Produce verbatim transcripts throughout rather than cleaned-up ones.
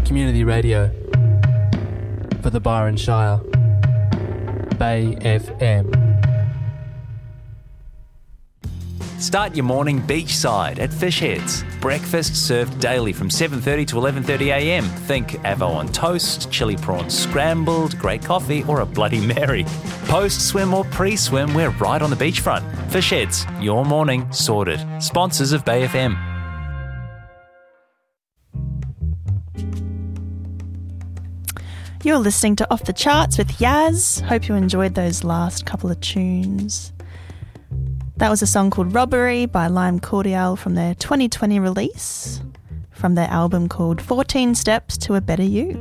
Community radio for the Byron Shire. Bay F M. Start your morning beachside at Fish Heads. Breakfast served daily from seven thirty to eleven thirty a m. Think avo on toast, chili prawns scrambled, great coffee or a Bloody Mary. Post-swim or pre-swim, we're right on the beachfront. Fish Heads, your morning sorted. Sponsors of Bay F M. You're listening to Off the Charts with Yaz. Hope you enjoyed those last couple of tunes. That was a song called Robbery by Lime Cordiale from their twenty twenty release, from their album called fourteen Steps to a Better You.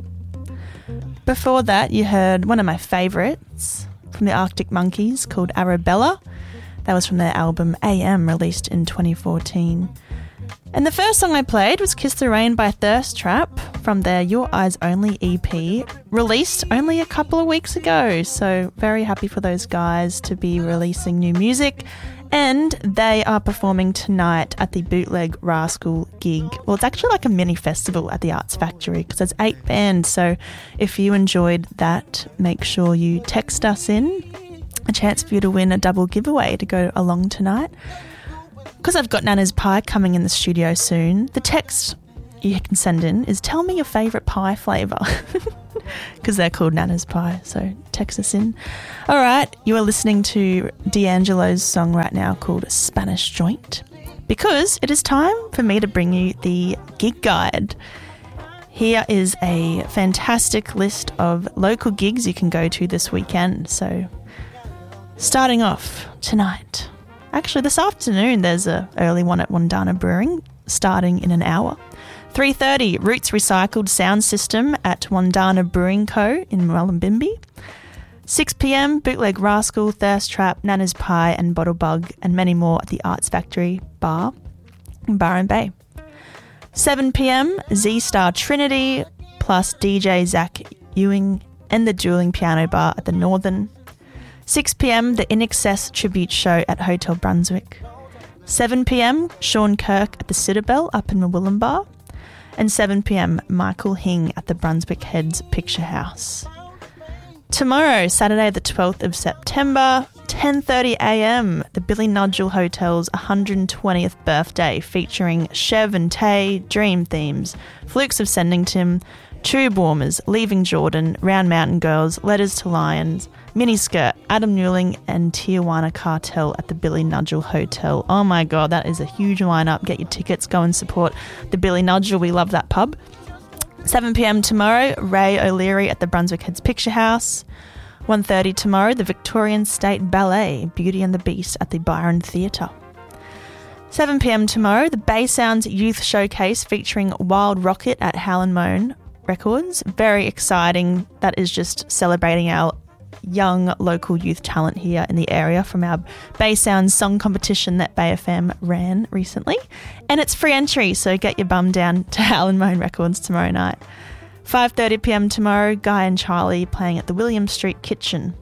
Before that, you heard one of my favourites from the Arctic Monkeys called Arabella. That was from their album A M, released in twenty fourteen. And the first song I played was Kiss the Rain by Thirst Trap from their Your Eyes Only E P, released only a couple of weeks ago. So very happy for those guys to be releasing new music. And they are performing tonight at the Bootleg Rascal gig. Well, it's actually like a mini festival at the Arts Factory because there's eight bands. So if you enjoyed that, make sure you text us in. A chance for you to win a double giveaway to go along tonight. Because I've got Nana's Pie coming in the studio soon, the text you can send in is tell me your favourite pie flavour. Because they're called Nana's Pie, so text us in. All right, you are listening to D'Angelo's song right now called Spanish Joint, because it is time for me to bring you the gig guide. Here is a fantastic list of local gigs you can go to this weekend. So starting off tonight, actually this afternoon, there's a early one at Wandana Brewing starting in an hour. three thirty, Roots Recycled Sound System at Wandana Brewing Co. in Mullumbimby. six p m, Bootleg Rascal, Thirst Trap, Nana's Pie and Bottle Bug, and many more at the Arts Factory Bar in Byron Bay. seven p m, Z-Star Trinity plus D J Zach Ewing and the Dueling Piano Bar at the Northern. six p m, the In Excess Tribute Show at Hotel Brunswick. seven p m, Sean Kirk at the Citadel up in Murwillumbah. And seven p m, Michael Hing at the Brunswick Heads Picture House. Tomorrow, Saturday the twelfth of September, ten thirty a m, the Billy Nudgel Hotel's one hundred twentieth birthday featuring Chev and Tay, Dream Themes, Flukes of Sendington, Tube Warmers, Leaving Jordan, Round Mountain Girls, Letters to Lions, Miniskirt, Adam Newling and Tijuana Cartel at the Billy Nudgel Hotel. Oh my God, that is a huge lineup. Get your tickets, go and support the Billy Nudgel. We love that pub. seven p m tomorrow, Ray O'Leary at the Brunswick Heads Picture House. one thirty tomorrow, the Victorian State Ballet, Beauty and the Beast at the Byron Theatre. seven p m tomorrow, the Bay Sounds Youth Showcase featuring Wild Rocket at Howlin' Moan Records. Very exciting. That is just celebrating our young local youth talent here in the area from our Bay Sounds song competition that Bay F M ran recently. And it's free entry, so get your bum down to Howlin' Moan Records tomorrow night. five thirty p m tomorrow, Guy and Charlie playing at the William Street Kitchen.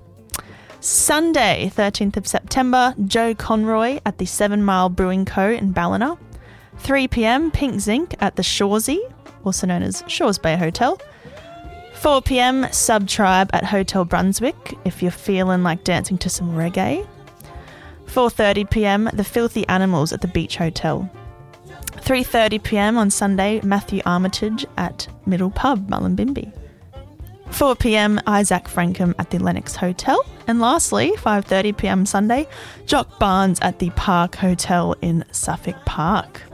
Sunday, thirteenth of September, Joe Conroy at the Seven Mile Brewing Co. in Ballina. three p m, Pink Zinc at the Shawsey, also known as Shaws Bay Hotel. four p m, Sub Tribe at Hotel Brunswick, if you're feeling like dancing to some reggae. four thirty p m, The Filthy Animals at the Beach Hotel. three thirty p m on Sunday, Matthew Armitage at Middle Pub, Mullumbimby. four p m, Isaac Frankham at the Lennox Hotel. And lastly, five thirty p m Sunday, Jock Barnes at the Park Hotel in Suffolk Park.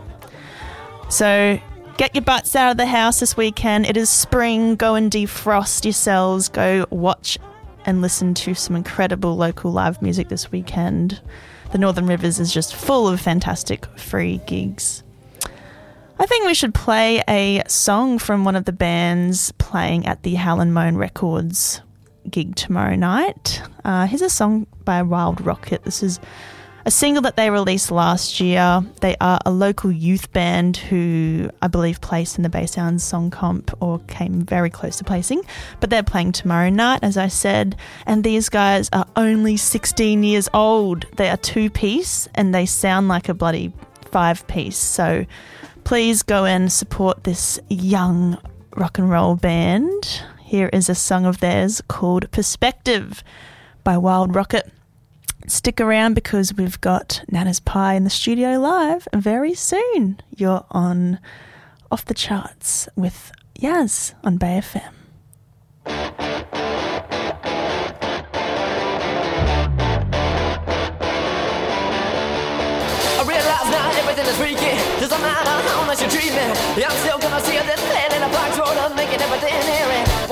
So get your butts out of the house this weekend. It is spring. Go and defrost yourselves. Go watch and listen to some incredible local live music this weekend. The Northern Rivers is just full of fantastic free gigs. I think we should play a song from one of the bands playing at the Howlin' Moan Records gig tomorrow night. Uh, here's a song by Wild Rocket. This is a single that they released last year. They are a local youth band who I believe placed in the Bay Sounds Song Comp or came very close to placing, but they're playing tomorrow night, as I said, and these guys are only sixteen years old. They are two-piece and they sound like a bloody five-piece, so please go and support this young rock and roll band. Here is a song of theirs called Perspective by Wild Rocket. Stick around because we've got Nana's Pie in the studio live very soon. You're on Off the Charts with Yaz on Bay F M. I realize now everything is freaky. Doesn't matter how much you treat me, I'm still gonna see you this land in a box road. I'm making everything eerie.